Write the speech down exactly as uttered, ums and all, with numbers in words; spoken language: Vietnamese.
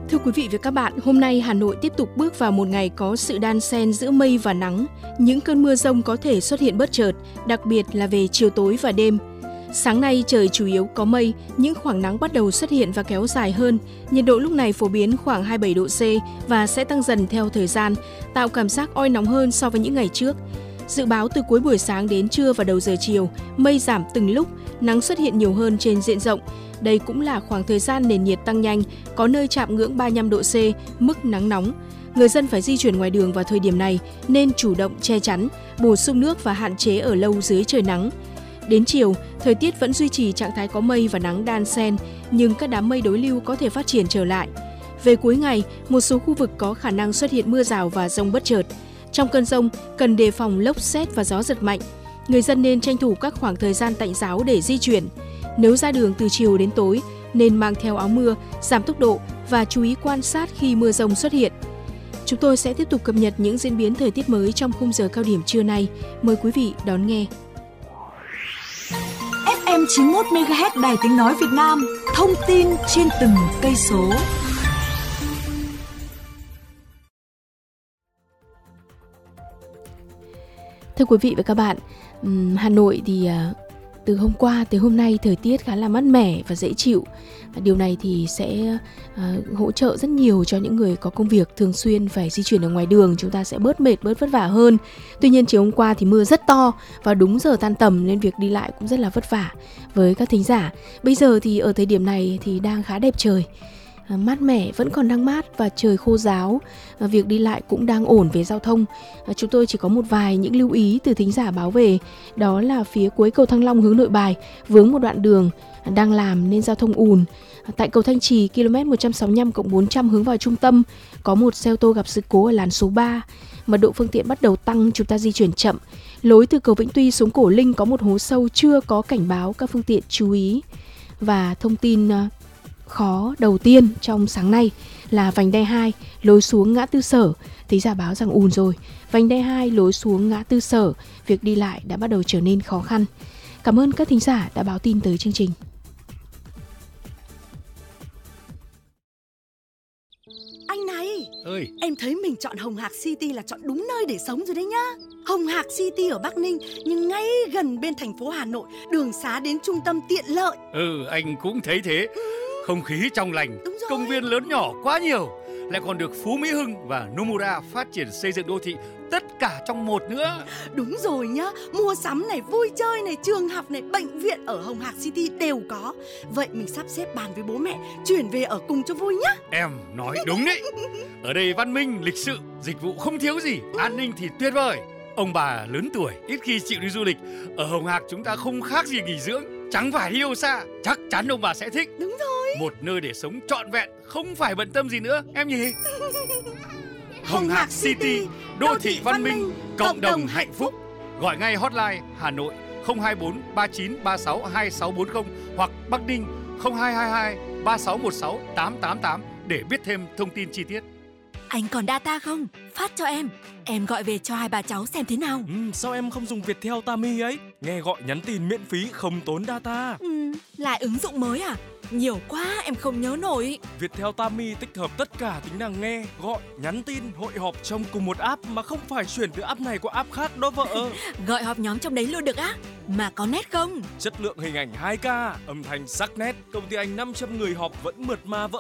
Thưa quý vị và các bạn, hôm nay Hà Nội tiếp tục bước vào một ngày có sự đan xen giữa mây và nắng. Những cơn mưa rông có thể xuất hiện bất chợt, đặc biệt là về chiều tối và đêm. Sáng nay trời chủ yếu có mây, những khoảng nắng bắt đầu xuất hiện và kéo dài hơn. Nhiệt độ lúc này phổ biến khoảng hai mươi bảy độ C và sẽ tăng dần theo thời gian, tạo cảm giác oi nóng hơn so với những ngày trước. Dự báo từ cuối buổi sáng đến trưa và đầu giờ chiều, mây giảm từng lúc, nắng xuất hiện nhiều hơn trên diện rộng. Đây cũng là khoảng thời gian nền nhiệt tăng nhanh, có nơi chạm ngưỡng ba mươi lăm độ C, mức nắng nóng. Người dân phải di chuyển ngoài đường vào thời điểm này nên chủ động che chắn, bổ sung nước và hạn chế ở lâu dưới trời nắng. Đến chiều, thời tiết vẫn duy trì trạng thái có mây và nắng đan xen, nhưng các đám mây đối lưu có thể phát triển trở lại. Về cuối ngày, một số khu vực có khả năng xuất hiện mưa rào và dông bất chợt. Trong cơn dông, cần đề phòng lốc sét và gió giật mạnh. Người dân nên tranh thủ các khoảng thời gian tạnh ráo để di chuyển. Nếu ra đường từ chiều đến tối, nên mang theo áo mưa, giảm tốc độ và chú ý quan sát khi mưa dông xuất hiện. Chúng tôi sẽ tiếp tục cập nhật những diễn biến thời tiết mới trong khung giờ cao điểm trưa nay. Mời quý vị đón nghe. ép em chín mươi mốt mê ga héc Đài Tiếng Nói Việt Nam, thông tin trên từng cây số. Thưa quý vị và các bạn, Hà Nội thì từ hôm qua tới hôm nay thời tiết khá là mát mẻ và dễ chịu. Điều này thì sẽ uh, hỗ trợ rất nhiều cho những người có công việc thường xuyên phải di chuyển ở ngoài đường. Chúng ta sẽ bớt mệt, bớt vất vả hơn. Tuy nhiên chiều hôm qua thì mưa rất to và đúng giờ tan tầm nên việc đi lại cũng rất là vất vả với các thính giả. Bây giờ thì ở thời điểm này thì đang khá đẹp trời. À, mát mẻ, vẫn còn đang mát và trời khô ráo, à, việc đi lại cũng đang ổn về giao thông. À, chúng tôi chỉ có một vài những lưu ý từ thính giả báo về, đó là phía cuối cầu Thăng Long hướng Nội Bài vướng một đoạn đường à, đang làm nên giao thông ùn. À, tại cầu Thanh Trì km một trăm sáu mươi lăm cộng bốn trăm hướng vào trung tâm có một xe ô tô gặp sự cố ở làn số ba. Mật độ phương tiện bắt đầu tăng, chúng ta di chuyển chậm. Lối từ cầu Vĩnh Tuy xuống Cổ Linh có một hố sâu chưa có cảnh báo, các phương tiện chú ý. Và thông tin à, khó đầu tiên trong sáng nay là vành đai hai lối xuống ngã tư Sở, thính giả báo rằng ùn rồi. Vành đai hai lối xuống ngã tư Sở, việc đi lại đã bắt đầu trở nên khó khăn. Cảm ơn các thính giả đã báo tin tới chương trình. Anh này, ơi, em thấy mình chọn Hồng Hạc City là chọn đúng nơi để sống rồi đấy nhá. Hồng Hạc City ở Bắc Ninh nhưng ngay gần bên thành phố Hà Nội, đường xá đến trung tâm tiện lợi. Ừ, anh cũng thấy thế. Không khí trong lành, Đúng rồi. công viên lớn nhỏ quá nhiều, lại còn được Phú Mỹ Hưng và Nomura phát triển xây dựng đô thị tất cả trong một nữa. Đúng rồi nhá, mua sắm này, vui chơi này, trường học này, bệnh viện ở Hồng Hạc City đều có. Vậy mình sắp xếp bàn với bố mẹ chuyển về ở cùng cho vui nhá. Em nói đúng đấy. Ở đây văn minh, lịch sự, dịch vụ không thiếu gì, an ninh thì tuyệt vời. Ông bà lớn tuổi ít khi chịu đi du lịch. Ở Hồng Hạc chúng ta không khác gì nghỉ dưỡng, chẳng phải đi đâu xa. Chắc chắn ông bà sẽ thích. Đúng rồi. Một nơi để sống trọn vẹn, không phải bận tâm gì nữa, em nhỉ? Hồng Hạc City, đô thị văn minh, cộng đồng hạnh phúc. Gọi ngay hotline Hà Nội không hai bốn ba chín ba sáu hai sáu bốn không hoặc Bắc Ninh không hai hai hai ba sáu một sáu tám tám tám để biết thêm thông tin chi tiết. Anh còn data không? Phát cho em. Em gọi về cho hai bà cháu xem thế nào. Ừ, sao em không dùng Viettel Tami ấy? Nghe gọi nhắn tin miễn phí không tốn data. Ừ, lại ứng dụng mới à? Nhiều quá em không nhớ nổi. Viettel Tami tích hợp tất cả tính năng nghe, gọi, nhắn tin, hội họp trong cùng một app mà không phải chuyển từ app này qua app khác đó vợ. Gọi họp nhóm trong đấy luôn được á? Mà có nét không? Chất lượng hình ảnh hai K, âm thanh sắc nét, công ty anh năm trăm người họp vẫn mượt mà vợ